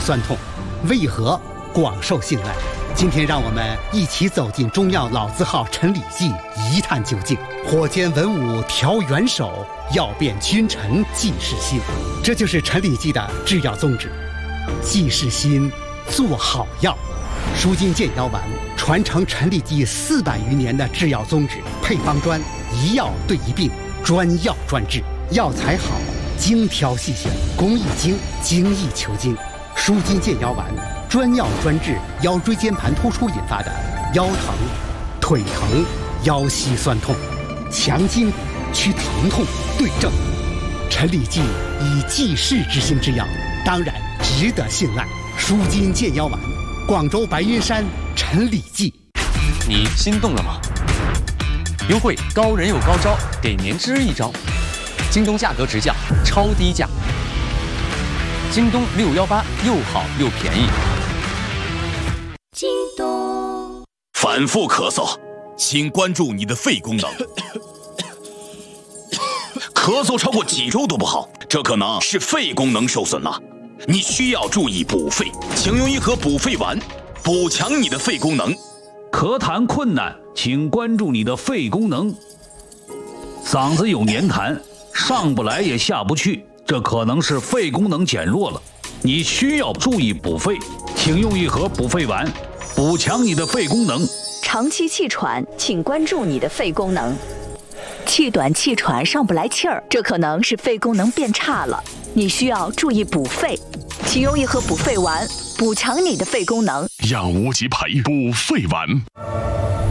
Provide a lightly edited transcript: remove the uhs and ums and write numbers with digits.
酸痛，为何广受信赖？今天让我们一起走进中药老字号陈李济，一探究竟。火煎文武调元首，药变君臣济世心。这就是陈李济的制药宗旨，济世心，做好药。舒筋健腰丸传承陈李济400余年的制药宗旨，配方专，一药对一病，专药专治，药材好，精挑细选，工艺精，精益求精。舒筋健腰丸专药专治腰椎间盘突出引发的腰疼、腿疼、腰膝酸痛，强筋骨，去疼痛，对症。陈李济以济世之心制药，当然值得信赖。舒筋健腰丸，广州白云山陈李济。 你心动了吗？优惠高人有高招，给您支一招。京东价格直降，超低价。京东618又好又便宜。 京东。 反复咳嗽，请关注你的肺功能。咳嗽超过几周都不好，这可能是肺功能受损了。你需要注意补肺，请用一盒补肺丸，补强你的肺功能。 咳痰困难，请关注你的肺功能。嗓子有黏痰，上不来也下不去，这可能是肺功能减弱了，你需要注意补肺，请用一盒补肺丸，补强你的肺功能。 长期气喘，请关注你的肺功能。气短气喘上不来气儿，这可能是肺功能变差了，你需要注意补肺，请用一盒补肺丸，补强你的肺功能。 药无极培补肺丸。